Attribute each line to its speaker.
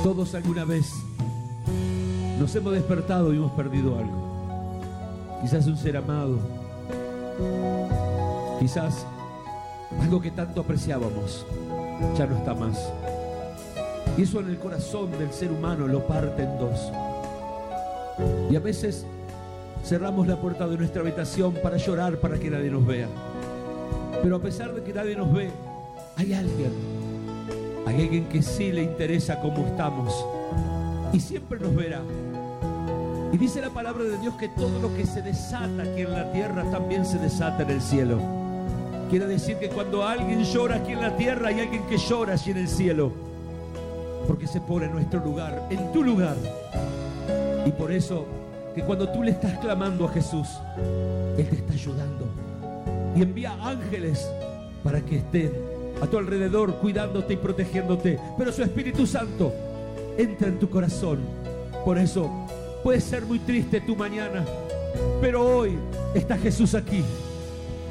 Speaker 1: Todos alguna vez nos hemos despertado y hemos perdido algo. Quizás un ser amado, quizás algo que tanto apreciábamos ya no está más. Y eso en el corazón del ser humano lo parte en dos. Y a veces cerramos la puerta de nuestra habitación para llorar, para que nadie nos vea. Pero a pesar de que nadie nos ve, hay alguien que sí le interesa cómo estamos y siempre nos verá. Y dice la palabra de Dios que todo lo que se desata aquí en la tierra también se desata en el cielo. Quiere decir que cuando alguien llora aquí en la tierra, hay alguien que llora allí en el cielo, porque se pone en nuestro lugar, en tu lugar. Y por eso que cuando tú le estás clamando a Jesús, Él te está ayudando y envía ángeles para que estén a tu alrededor cuidándote y protegiéndote. Pero su Espíritu Santo entra en tu corazón. Por eso puede ser muy triste tu mañana, pero hoy está Jesús aquí